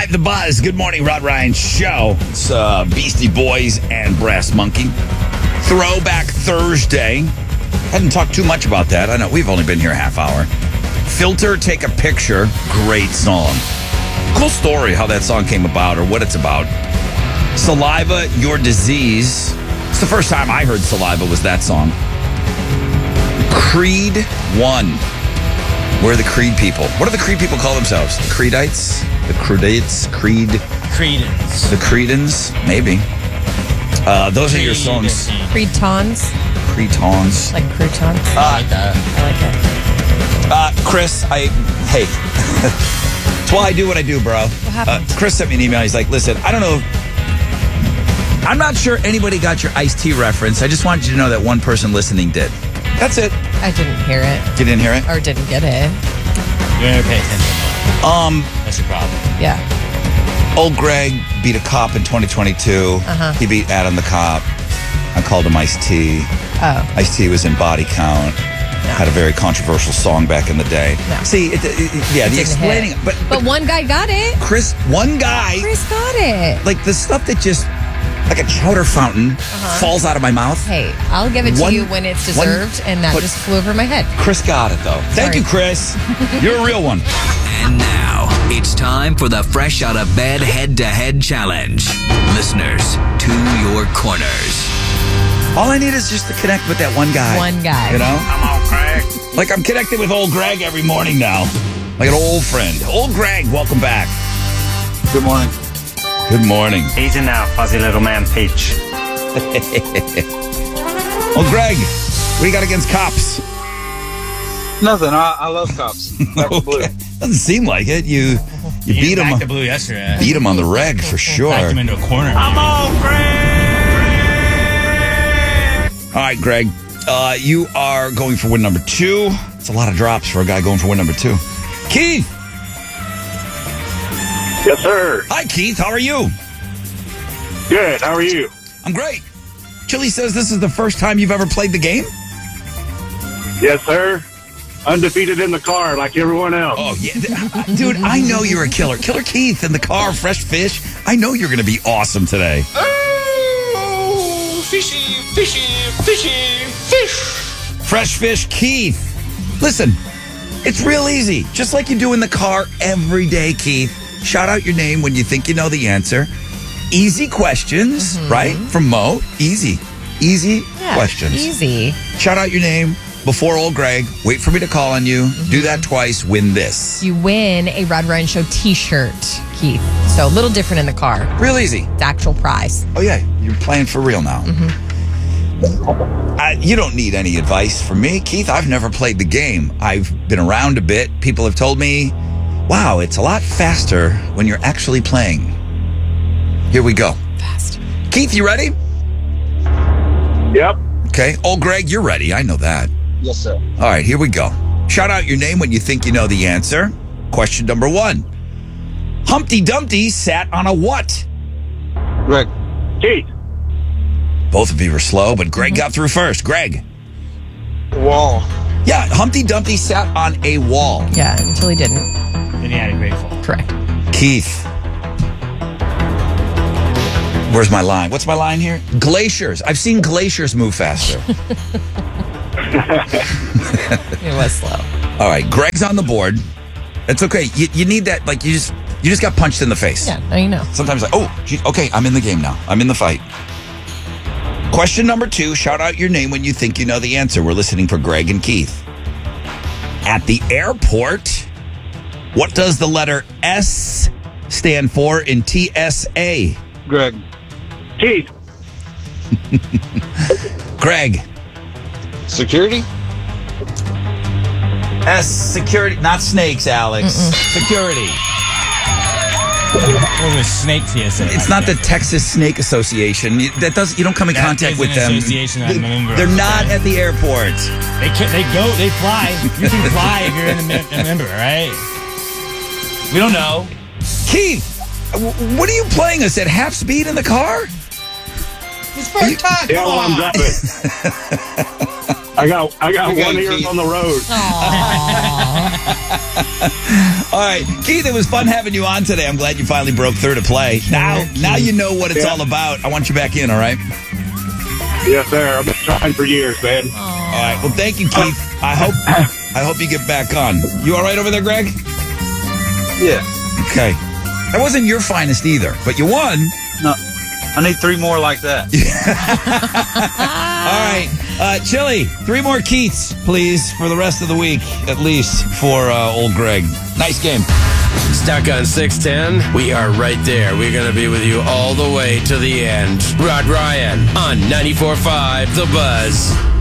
95 The Buzz. Good morning, Rod Ryan Show. It's Beastie Boys and Brass Monkey. Throwback Thursday. Hadn't talked too much about that. I know we've only been here a half hour. Filter, Take a Picture. Great song. Cool story how that song came about or what it's about. Saliva, Your Disease. It's the first time I heard Saliva was that song. Creed 1. Where are the Creed people? What do the Creed people call themselves? The Creedites? The Creedites? Creed? Credence. The Credence? Maybe. Those are your songs. Cretons. Cretons. Like croutons. I like that. I like it. Chris, hey. That's why I do what I do, bro. What happened? Chris sent me an email. He's like, listen, I don't know. I'm not sure anybody got your iced tea reference. I just wanted you to know that one person listening did. That's it. I didn't hear it. You didn't hear it? Or didn't get it. You never pay attention. That's your problem. Yeah. Old Greg beat a cop in 2022. He beat Adam the cop. I called him Ice T. Oh. Ice T was in Body Count. Had a very controversial song back in the day. No. See, the Didn't explaining, hit. But one guy got it. Chris, one guy, Chris got it. like the stuff that just like a chowder fountain falls out of my mouth. Hey, I'll give it to you when it's deserved, and that just flew over my head. Chris got it though. Thank you, Chris. You're a real one. And now, it's time for the Fresh Out of Bed Head-to-Head Challenge. Listeners, to your corners. All I need is just to connect with that one guy. One guy. You know? I'm all Greg. Like I'm connected with old Greg every morning now. Like an old friend. Old Greg, welcome back. Good morning. Good morning. Easy now, fuzzy little man Peach. Old Greg, what do you got against cops? Nothing. I love cops. Back to blue. Doesn't seem like it. You beat him. Back to blue yesterday. Beat him on the reg for sure. Backed him into a corner. I'm all All right, Greg. You are going for win number 2. It's a lot of drops for a guy going for win number 2. Keith. Yes, sir. Hi, Keith. How are you? Good. How are you? I'm great. Chili says this is the first time you've ever played the game? Yes, sir. Undefeated in the car like everyone else. Oh, yeah. Dude, I know you're a killer. Killer Keith in the car, fresh fish. I know you're going to be awesome today. Oh, fishy, fishy, fishy, fish. Fresh fish Keith. Listen, it's real easy. Just like you do in the car every day, Keith. Shout out your name when you think you know the answer. Easy questions, right? From Mo. Easy questions. Easy. Shout out your name before old Greg. Wait for me to call on you. Do that twice. Win this. You win a Rod Ryan Show t-shirt, Keith. So a little different in the car. Real easy. It's actual prize. Oh, yeah. You're playing for real now. You don't need any advice from me, Keith. I've never played the game. I've been around a bit. People have told me, wow, it's a lot faster when you're actually playing. Here we go. Fast. Keith, you ready? Yep. Okay. Old Greg, you're ready. I know that. Yes, sir. All right, here we go. Shout out your name when you think you know the answer. Question number 1. Humpty Dumpty sat on a what? Greg. Keith. Both of you were slow, but Greg got through first. Greg. Wall. Yeah, Humpty Dumpty sat on a wall. Yeah, until he didn't. Then he had a grateful. Correct. Keith. Where's my line? What's my line here? Glaciers. I've seen glaciers move faster. It was slow. All right, Greg's on the board. It's okay. You need that. Like you just got punched in the face. Yeah, now you know. Sometimes like, oh, gee, okay, I'm in the game now. I'm in the fight. Question number 2. Shout out your name when you think you know the answer. We're listening for Greg and Keith. At the airport, what does the letter S stand for in TSA? Greg. Keith. Greg. Security. S, security. Not snakes, Alex. Security. What was snake TSA? It's not the Texas Snake Association. You don't come in contact with them. Association I'm a member of. They're not at the airport. They fly. You can fly if you're a member, right? We don't know. Keith, what are you playing us at half speed in the car? It's first time. Yeah, well, I'm driving. I got Okay, one ear Keith. on the road. All right, Keith, it was fun having you on today. I'm glad you finally broke through to play. Now you know what it's all about. I want you back in, all right? Yes, sir. I've been trying for years, man. All right. Well, thank you, Keith. I hope you get back on. You all right over there, Greg? Yeah. Okay. That wasn't your finest either, but you won. No, I need 3 more like that. All right. Chili, 3 more Keiths, please, for the rest of the week, at least, for old Greg. Nice game. Stuck on 610? We are right there. We're going to be with you all the way to the end. Rod Ryan on 94.5 The Buzz.